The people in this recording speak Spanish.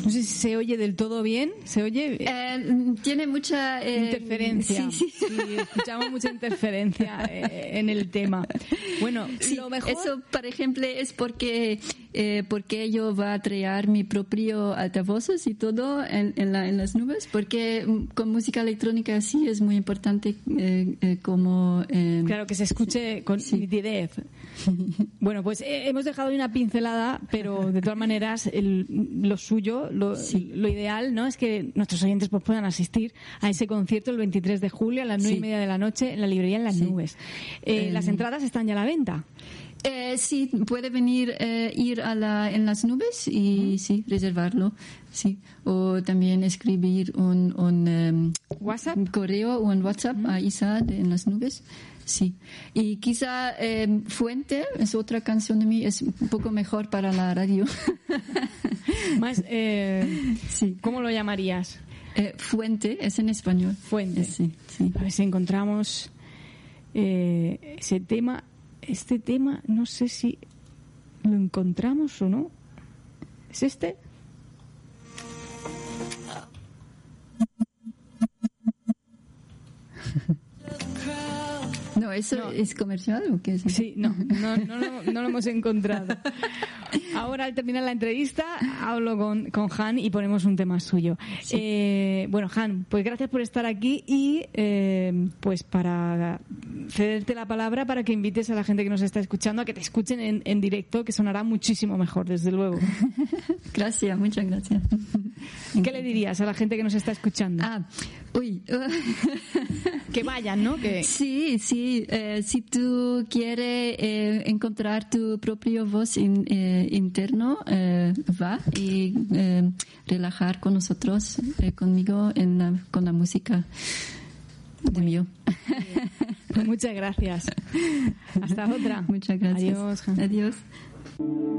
No sé si se oye del todo bien. ¿Se oye? Tiene mucha interferencia. Sí. Sí, escuchamos mucha interferencia en el tema. Bueno, sí, lo mejor... Eso, por ejemplo, es porque yo va a traer mi propio altavoces y todo en las nubes, porque con música electrónica sí es muy importante como... claro, que se escuche con nitidez. Bueno, pues hemos dejado una pincelada, pero de todas maneras lo suyo, lo ideal, ¿no?, es que nuestros oyentes pues puedan asistir a ese concierto el 23 de julio a las 9:30 de la noche en la librería En las Nubes. Las entradas están ya a la venta. Sí, puede venir, ir En las Nubes y sí, reservarlo. Sí. O también escribir un WhatsApp, un correo o un WhatsApp a Isa de En las Nubes. Sí. Y quizá Fuente es otra canción de mí, es un poco mejor para la radio. Más, sí. ¿Cómo lo llamarías? Fuente, es en español. Fuente. Sí. A ver si encontramos ese tema. Este tema, no sé si lo encontramos o no. ¿Es este? No, ¿eso es comercial o qué es? Sí, no lo hemos encontrado. Ahora, al terminar la entrevista, hablo con Han y ponemos un tema suyo. Sí. Bueno, Han, pues gracias por estar aquí y pues para cederte la palabra para que invites a la gente que nos está escuchando a que te escuchen en directo, que sonará muchísimo mejor, desde luego. Gracias, muchas gracias. ¿Qué le dirías a la gente que nos está escuchando? Que vayan, ¿no? Sí. Si tú quieres encontrar tu propia voz interno, va y relajar con nosotros, conmigo con la música de mío. Pues muchas gracias. Hasta otra. Muchas gracias. Adiós, Han. Adiós.